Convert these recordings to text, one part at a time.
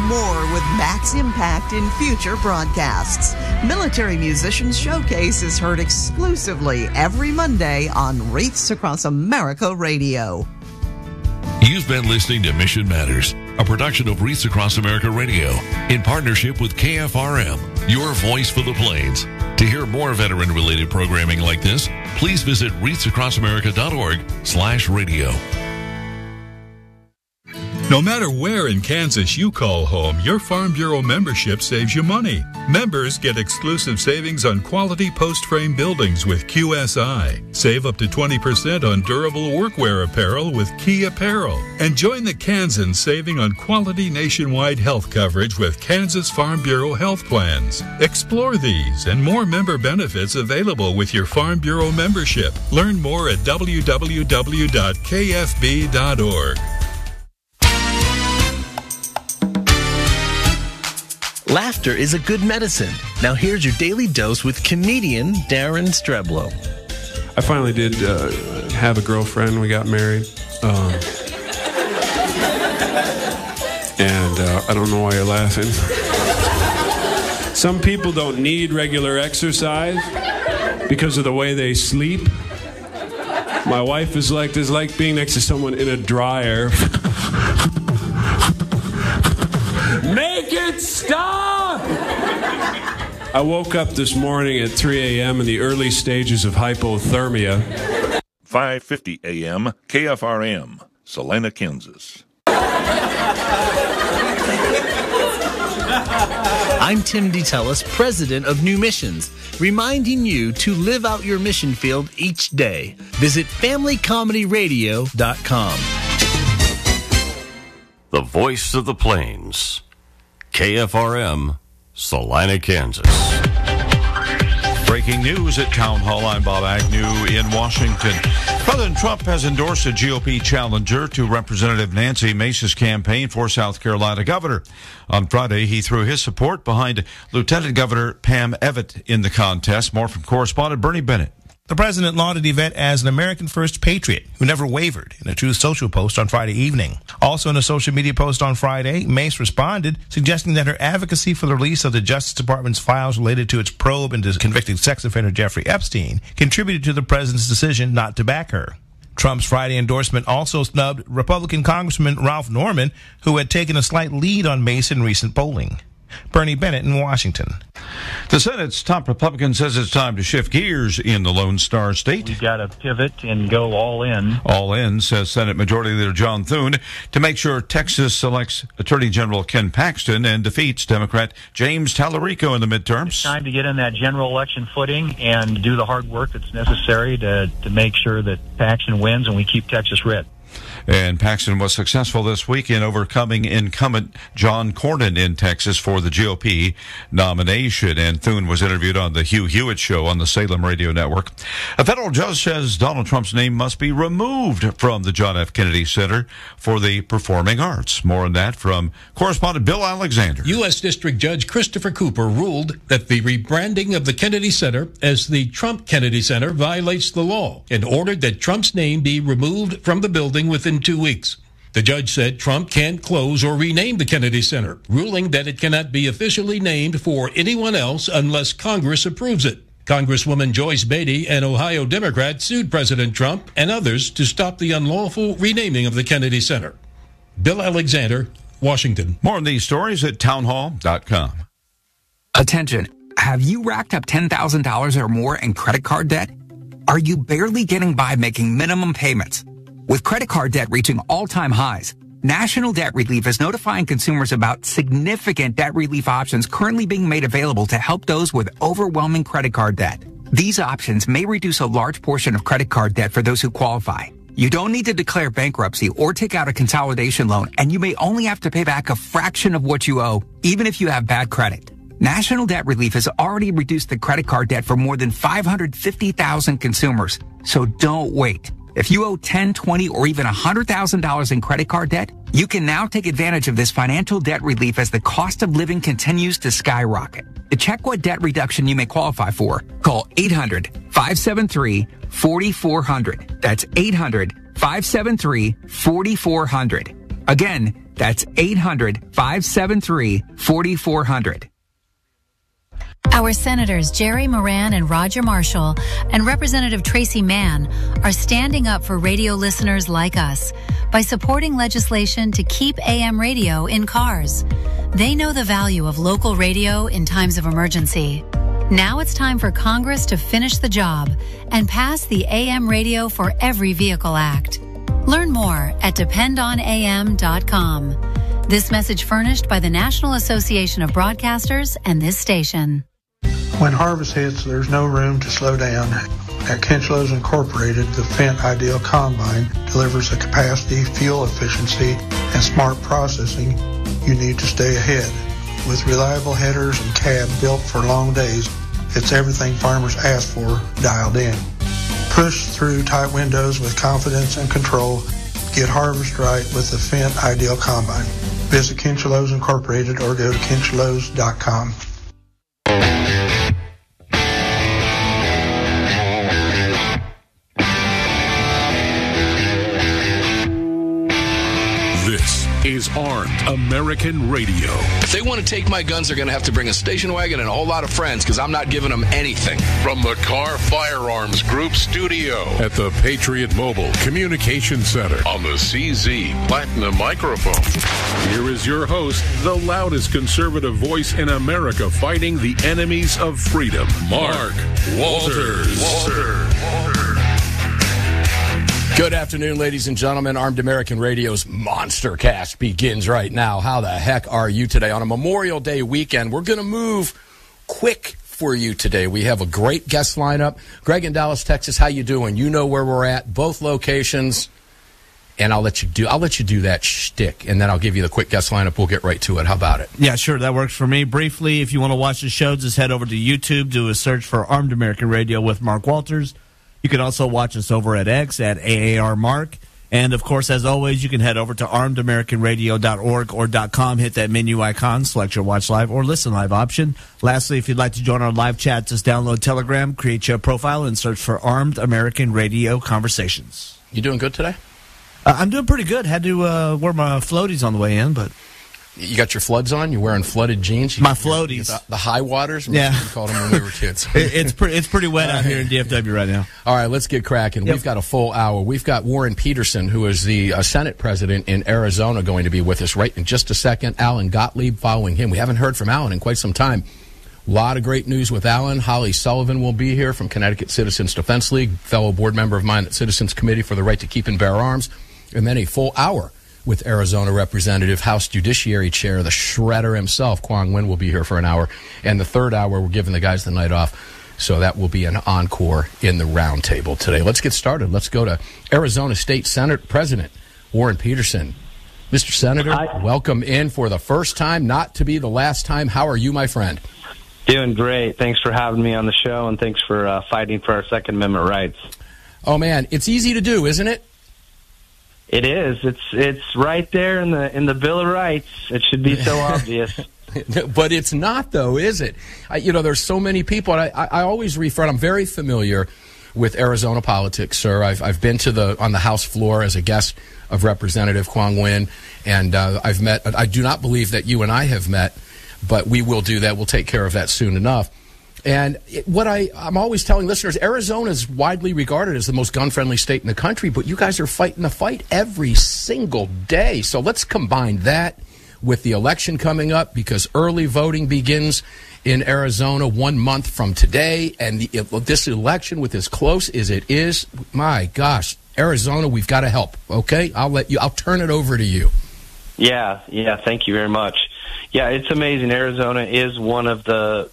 more with Max Impact in future broadcasts. Military Musicians Showcase is heard exclusively every Monday on Wreaths Across America Radio. You've been listening to Mission Matters, a production of Wreaths Across America Radio, in partnership with KFRM, your voice for the plains. To hear more veteran-related programming like this, please visit wreathsacrossAmerica.org/radio. No matter where in Kansas you call home, your Farm Bureau membership saves you money. Members get exclusive savings on quality post-frame buildings with QSI. Save up to 20% on durable workwear apparel with Key Apparel. And join the Kansans saving on quality nationwide health coverage with Kansas Farm Bureau health plans. Explore these and more member benefits available with your Farm Bureau membership. Learn more at www.kfb.org. Laughter is a good medicine. Now here's your daily dose with comedian Darren Streblow. I finally did have a girlfriend. We got married. And I don't know why you're laughing. Some people don't need regular exercise because of the way they sleep. My wife is like being next to someone in a dryer. Make it stop! I woke up this morning at 3 a.m. in the early stages of hypothermia. 5:50 a.m. KFRM, Salina, Kansas. I'm Tim DeTellis, president of New Missions, reminding you to live out your mission field each day. Visit FamilyComedyRadio.com. The voice of the plains. KFRM, Salina, Kansas. Breaking news at Town Hall. I'm Bob Agnew in Washington. President Trump has endorsed a GOP challenger to Representative Nancy Mace's campaign for South Carolina governor. On Friday, he threw his support behind Lieutenant Governor Pam Evett in the contest. More from correspondent Bernie Bennett. The president lauded Yvette as an American First patriot who never wavered in a Truth Social post on Friday evening. Also in a social media post on Friday, Mace responded, suggesting that her advocacy for the release of the Justice Department's files related to its probe into convicted sex offender Jeffrey Epstein contributed to the president's decision not to back her. Trump's Friday endorsement also snubbed Republican Congressman Ralph Norman, who had taken a slight lead on Mace in recent polling. Bernie Bennett in Washington. The Senate's top Republican says it's time to shift gears in the Lone Star State. We've got to pivot and go all in. All in, says Senate Majority Leader John Thune, to make sure Texas selects Attorney General Ken Paxton and defeats Democrat James Tallarico in the midterms. It's time to get in that general election footing and do the hard work that's necessary to make sure that Paxton wins and we keep Texas red. And Paxton was successful this week in overcoming incumbent John Cornyn in Texas for the GOP nomination. And Thune was interviewed on the Hugh Hewitt Show on the Salem Radio Network. A federal judge says Donald Trump's name must be removed from the John F. Kennedy Center for the Performing Arts. More on that from correspondent Bill Alexander. U.S. District Judge Christopher Cooper ruled that the rebranding of the Kennedy Center as the Trump Kennedy Center violates the law and ordered that Trump's name be removed from the building within 2 weeks. The judge said Trump can't close or rename the Kennedy Center, ruling that it cannot be officially named for anyone else unless Congress approves it. Congresswoman Joyce Beatty, an Ohio Democrat, sued President Trump and others to stop the unlawful renaming of the Kennedy Center. Bill Alexander, Washington. More on these stories at townhall.com. Attention. Have you racked up $10,000 or more in credit card debt? Are you barely getting by making minimum payments? With credit card debt reaching all-time highs, National Debt Relief is notifying consumers about significant debt relief options currently being made available to help those with overwhelming credit card debt. These options may reduce a large portion of credit card debt for those who qualify. You don't need to declare bankruptcy or take out a consolidation loan, and you may only have to pay back a fraction of what you owe, even if you have bad credit. National Debt Relief has already reduced the credit card debt for more than 550,000 consumers, so don't wait. If you owe $10,000, $20,000, or even $100,000 in credit card debt, you can now take advantage of this financial debt relief as the cost of living continues to skyrocket. To check what debt reduction you may qualify for, call 800-573-4400. That's 800-573-4400. Again, That's 800-573-4400. Our Senators Jerry Moran and Roger Marshall and Representative Tracy Mann are standing up for radio listeners like us by supporting legislation to keep AM radio in cars. They know the value of local radio in times of emergency. Now it's time for Congress to finish the job and pass the AM Radio for Every Vehicle Act. Learn more at dependonam.com. This message furnished by the National Association of Broadcasters and this station. When harvest hits, there's no room to slow down. At Kinchlows Incorporated, the Fendt Ideal Combine delivers the capacity, fuel efficiency, and smart processing you need to stay ahead. With reliable headers and cab built for long days, it's everything farmers ask for dialed in. Push through tight windows with confidence and control. Get harvest right with the Fendt Ideal Combine. Visit Kinchlows Incorporated or go to kinchlows.com. This is Armed American Radio. If they want to take my guns, they're going to have to bring a station wagon and a whole lot of friends, because I'm not giving them anything. From the Carr Firearms Group studio at the Patriot Mobile Communication Center on the CZ Platinum microphone. Here is your host, the loudest conservative voice in America fighting the enemies of freedom, Mark Walters. Good afternoon, ladies and gentlemen. Armed American Radio's Monster Cast begins right now. How the heck are you today? On a Memorial Day weekend, we're going to move quick for you today. We have a great guest lineup. Greg in Dallas, Texas, how you doing? You know where we're at, both locations, and I'll let you do that shtick, and then I'll give you the quick guest lineup. We'll get right to it. How about it? Yeah, sure. That works for me. Briefly, if you want to watch the show, just head over to YouTube, do a search for Armed American Radio with Mark Walters. You can also watch us over at X at AARMark. And, of course, as always, you can head over to armedamericanradio.org or .com, hit that menu icon, select your Watch Live or Listen Live option. Lastly, if you'd like to join our live chat, just download Telegram, create your profile, and search for Armed American Radio Conversations. You doing good today? I'm doing pretty good. Had to wear my floaties on the way in, but... You got your floods on? You're wearing flooded jeans? My floaties. The high waters? Yeah. We called them when we were kids. It's pretty wet out here in DFW right now. All right, let's get cracking. Yep. We've got a full hour. We've got Warren Peterson, who is the Senate president in Arizona, going to be with us right in just a second. Alan Gottlieb following him. We haven't heard from Alan in quite some time. A lot of great news with Alan. Holly Sullivan will be here from Connecticut Citizens Defense League, fellow board member of mine at Citizens Committee for the Right to Keep and Bear Arms. And then a full hour with Arizona Representative, House Judiciary Chair, the shredder himself, Quang Nguyen, will be here for an hour. And the third hour, we're giving the guys the night off. So that will be an encore in the roundtable today. Let's get started. Let's go to Arizona State Senate President Warren Peterson. Mr. Senator, welcome in for the first time, not to be the last time. How are you, my friend? Doing great. Thanks for having me on the show, and thanks for fighting for our Second Amendment rights. Oh, man, it's easy to do, isn't it? It is. It's right there in the Bill of Rights. It should be so obvious. But it's not, though, is it? There's so many people. And I always refer. I'm very familiar with Arizona politics, sir. I've been on the House floor as a guest of Representative Quang Nguyen, and I've met. I do not believe that you and I have met, but we will do that. We'll take care of that soon enough. And what I'm always telling listeners, Arizona is widely regarded as the most gun-friendly state in the country, but you guys are fighting the fight every single day. So let's combine that with the election coming up, because early voting begins in Arizona 1 month from today. And this election, with as close as it is, my gosh, Arizona, we've got to help. Okay, I'll turn it over to you. Yeah. Thank you very much. Yeah, it's amazing. Arizona is one of the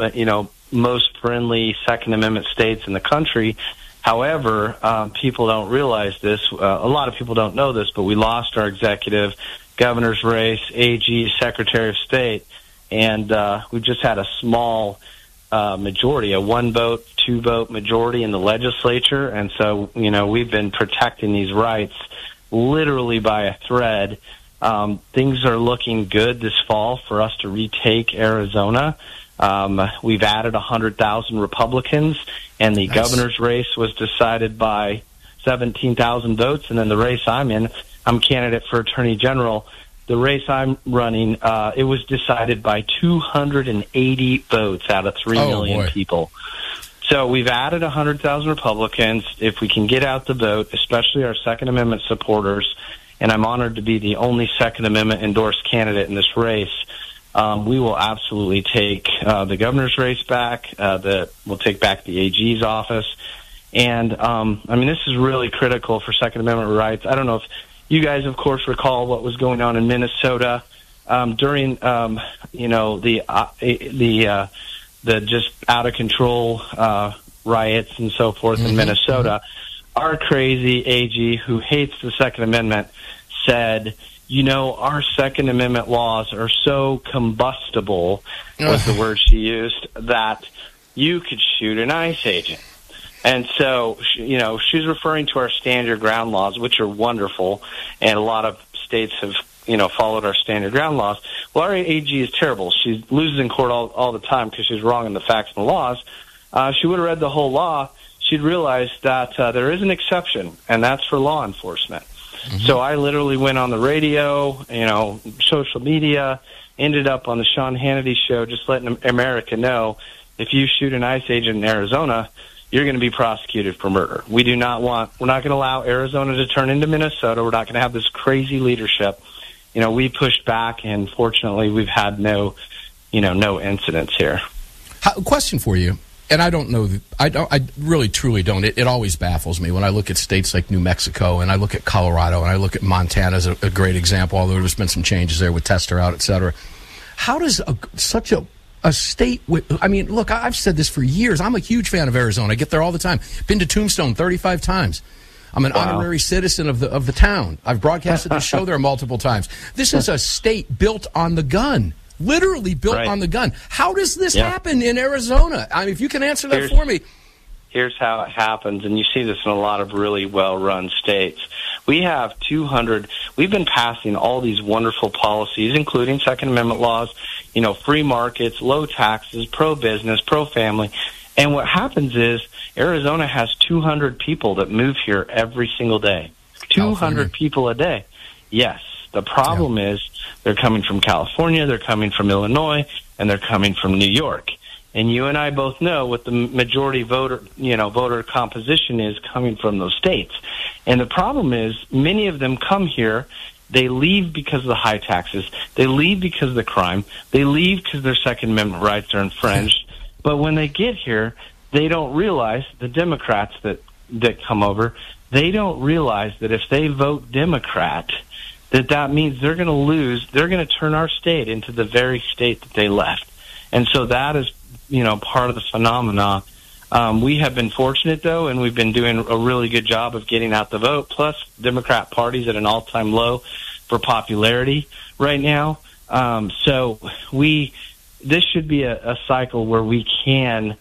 most friendly Second Amendment states in the country. However, people don't realize this. A lot of people don't know this, but we lost our executive, governor's race, AG, Secretary of State, and we've just had a small majority, a 1-vote, 2-vote majority in the legislature. And so, we've been protecting these rights literally by a thread. Things are looking good this fall for us to retake Arizona. We've added 100,000 Republicans, and the governor's race was decided by 17,000 votes. And then the race I'm in, I'm candidate for Attorney General. the race I'm running, it was decided by 280 votes out of 3 million people. So we've added 100,000 Republicans. If we can get out the vote, especially our Second Amendment supporters, and I'm honored to be the only Second Amendment endorsed candidate in this race, we will absolutely take the governor's race back. We'll take back the AG's office. And, this is really critical for Second Amendment rights. I don't know if you guys, of course, recall what was going on in Minnesota during, the just out of control riots and so forth in Minnesota. Our crazy AG, who hates the Second Amendment, said, our Second Amendment laws are so combustible, was the word she used, that you could shoot an ICE agent. And so, she's referring to our stand your ground laws, which are wonderful, and a lot of states have followed our standard ground laws. Well, our AG is terrible. She loses in court all the time because she's wrong in the facts and the laws. She would have read the whole law. She'd realize that there is an exception, and that's for law enforcement. So I literally went on the radio, social media, ended up on the Sean Hannity show, just letting America know, if you shoot an ICE agent in Arizona, you're going to be prosecuted for murder. We're not going to allow Arizona to turn into Minnesota. We're not going to have this crazy leadership. We pushed back, and fortunately, we've had no incidents here. Question for you, and I don't know, I really truly don't. It always baffles me when I look at states like New Mexico, and I look at Colorado, and I look at Montana as a great example, although there's been some changes there with Tester out, et cetera. How does such a state look, I've said this for years. I'm a huge fan of Arizona. I get there all the time. Been to Tombstone 35 times. I'm an honorary citizen of the town. I've broadcasted the show there multiple times. This is a state built on the gun. Literally built on the gun. How does this happen in Arizona? If you can answer that for me. Here's how it happens, and you see this in a lot of really well-run states. We have 200. We've been passing all these wonderful policies, including Second Amendment laws, free markets, low taxes, pro-business, pro-family. And what happens is Arizona has 200 people that move here every single day. 200 people a day. Yes. The problem is they're coming from California, they're coming from Illinois, and they're coming from New York. And you and I both know what the majority voter composition is coming from those states. And the problem is many of them come here, they leave because of the high taxes, they leave because of the crime, they leave because their Second Amendment rights are infringed. But when they get here, they don't realize, the Democrats that come over, they don't realize that if they vote Democrat, that means they're going to lose, they're going to turn our state into the very state that they left. And so that is, part of the phenomena. We have been fortunate, though, and we've been doing a really good job of getting out the vote. Plus, Democrat Party's at an all-time low for popularity right now. So this should be a cycle where we can,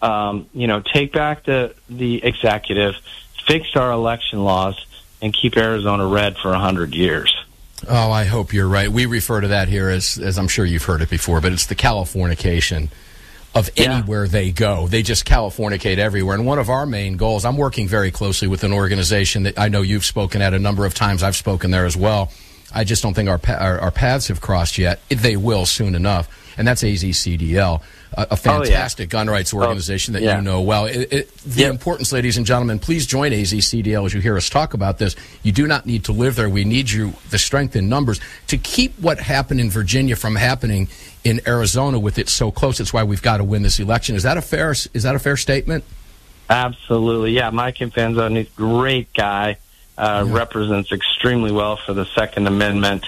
take back the executive, fix our election laws, and keep Arizona red for 100 years. Oh, I hope you're right. We refer to that here as I'm sure you've heard it before, but it's the Californication of anywhere they go. They just Californicate everywhere. And one of our main goals, I'm working very closely with an organization that I know you've spoken at a number of times. I've spoken there as well. I just don't think our paths have crossed yet. They will soon enough. And that's AZCDL, a fantastic gun rights organization that you know well. The importance, ladies and gentlemen, please join AZCDL as you hear us talk about this. You do not need to live there. We need the strength in numbers to keep what happened in Virginia from happening in Arizona with it so close. That's why we've got to win this election. Is that a fair statement? Absolutely. Yeah, Mike Infanzone, great guy, represents extremely well for the Second Amendment.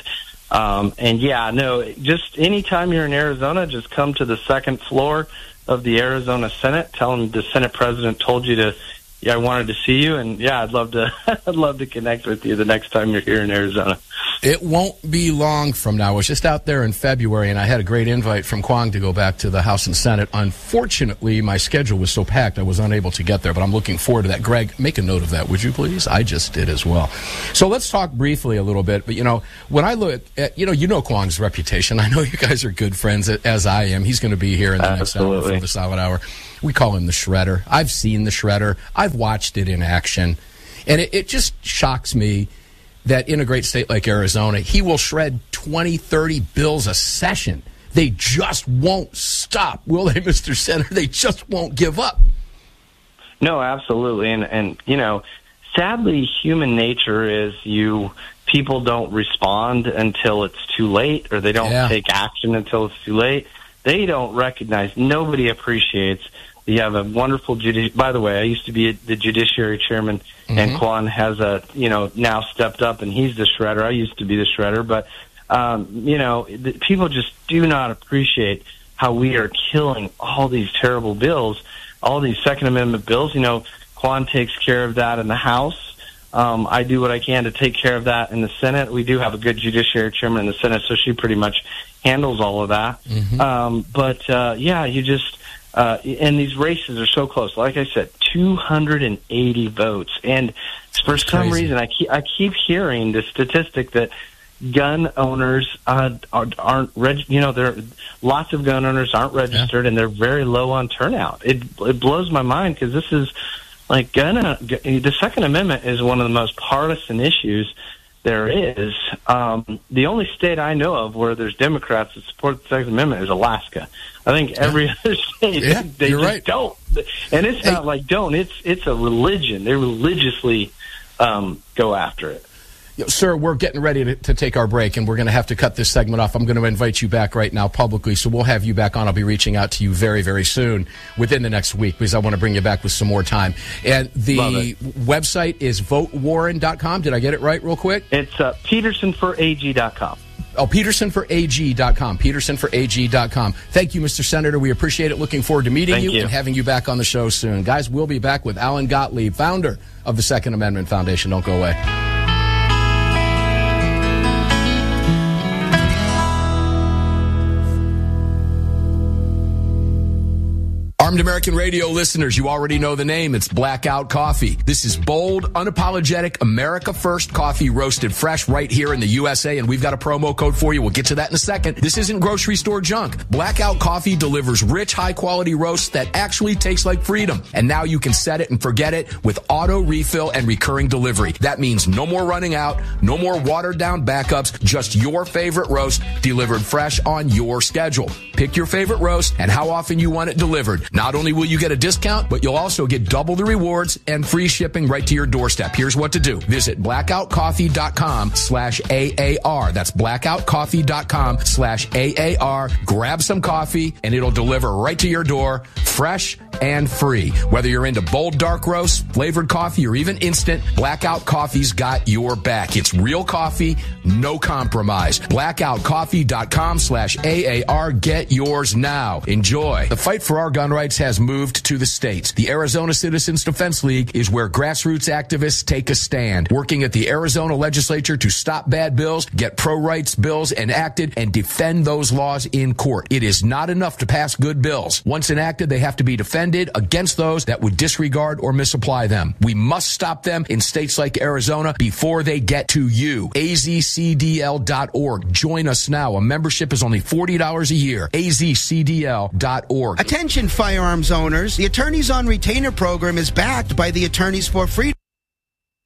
Just anytime you're in Arizona, just come to the second floor of the Arizona Senate. Tell them the Senate president told you I wanted to see you, and I'd love to connect with you the next time you're here in Arizona. It won't be long from now. I was just out there in February, and I had a great invite from Kwong to go back to the House and Senate. Unfortunately, my schedule was so packed I was unable to get there, but I'm looking forward to that. Greg, make a note of that, would you please? I just did as well. So let's talk briefly a little bit. But, when I look at, Kwong's reputation. I know you guys are good friends, as I am. He's going to be here in the next hour for the solid hour. We call him the Shredder. I've seen the Shredder. I've watched it in action. And it just shocks me that in a great state like Arizona, he will shred 20, 30 bills a session. They just won't stop, will they, Mr. Senator? They just won't give up. No, absolutely. And you know, sadly, human nature is people don't respond until it's too late, or they don't take action until it's too late. They don't recognize, nobody appreciates. You have a wonderful by the way, I used to be the judiciary chairman, and Quan has now stepped up, and he's the shredder. I used to be the shredder, but people just do not appreciate how we are killing all these terrible bills, all these Second Amendment bills. You know, Quan takes care of that in the House. I do what I can to take care of that in the Senate. We do have a good judiciary chairman in the Senate, so she pretty much handles all of that. And these races are so close. Like I said, 280 votes. And for some reason, I keep hearing the statistic that gun owners aren't lots of gun owners aren't registered, and they're very low on turnout. It blows my mind, because this is like the Second Amendment is one of the most partisan issues there is. The only state I know of where there's Democrats that support the Second Amendment is Alaska. I think every other state, they just don't. And it's not like don't. It's a religion. They religiously go after it. Sir, we're getting ready to take our break, and we're going to have to cut this segment off. I'm going to invite you back right now publicly, so we'll have you back on. I'll be reaching out to you very, very soon, within the next week, because I want to bring you back with some more time. And the website is votewarren.com. Did I get it right real quick? It's petersonforag.com. Oh, petersonforag.com. petersonforag.com. Thank you, Mr. Senator. We appreciate it. Looking forward to meeting you and having you back on the show soon. Guys, we'll be back with Alan Gottlieb, founder of the Second Amendment Foundation. Don't go away. Armed American Radio listeners, you already know the name. It's Blackout Coffee. This is bold, unapologetic, America First coffee roasted fresh right here in the USA, and we've got a promo code for you. We'll get to that in a second. This isn't grocery store junk. Blackout Coffee delivers rich, high-quality roasts that actually taste like freedom. And now you can set it and forget it with auto refill and recurring delivery. That means no more running out, no more watered-down backups, just your favorite roast delivered fresh on your schedule. Pick your favorite roast and how often you want it delivered. Not only will you get a discount, but you'll also get double the rewards and free shipping right to your doorstep. Here's what to do. Visit blackoutcoffee.com/AAR. That's blackoutcoffee.com/AAR. Grab some coffee, and it'll deliver right to your door, fresh and free. Whether you're into bold dark roast, flavored coffee, or even instant, Blackout Coffee's got your back. It's real coffee, no compromise. blackoutcoffee.com/AAR. Get yours now. Enjoy. The fight for our gun rights has moved to the states. The Arizona Citizens Defense League is where grassroots activists take a stand, working at the Arizona legislature to stop bad bills, get pro-rights bills enacted, and defend those laws in court. It is not enough to pass good bills. Once enacted, they have to be defended against those that would disregard or misapply them. We must stop them in states like Arizona before they get to you. azcdl.org. Join us now. A membership is only $40 a year. azcdl.org. Attention firearms owners. The Attorneys on Retainer program is backed by the Attorneys for Freedom.